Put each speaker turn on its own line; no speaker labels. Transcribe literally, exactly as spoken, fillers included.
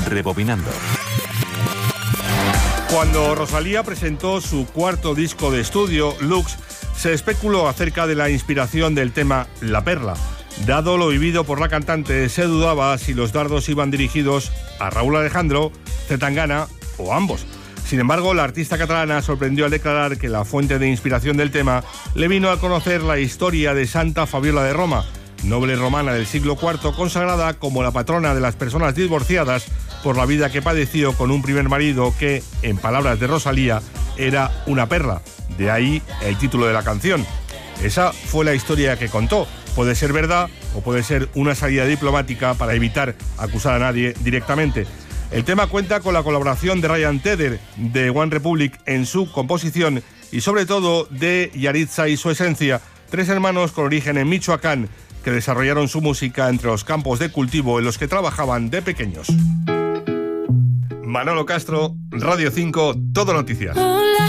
Rebobinando.
Cuando Rosalía presentó su cuarto disco de estudio, Lux, se especuló acerca de la inspiración del tema La Perla. Dado lo vivido por la cantante, se dudaba si los dardos iban dirigidos a Raúl Alejandro, C. Tangana o ambos. Sin embargo, la artista catalana sorprendió al declarar que la fuente de inspiración del tema le vino al conocer la historia de Santa Fabiola de Roma, noble romana del siglo cuarto, consagrada como la patrona de las personas divorciadas por la vida que padeció con un primer marido que, en palabras de Rosalía, era una perla. De ahí el título de la canción. Esa fue la historia que contó. Puede ser verdad o puede ser una salida diplomática para evitar acusar a nadie directamente. El tema cuenta con la colaboración de Ryan Tedder de One Republic en su composición y sobre todo de Yaritza y su esencia, tres hermanos con origen en Michoacán que desarrollaron su música entre los campos de cultivo en los que trabajaban de pequeños. Manolo Castro, Radio cinco, Todo Noticias.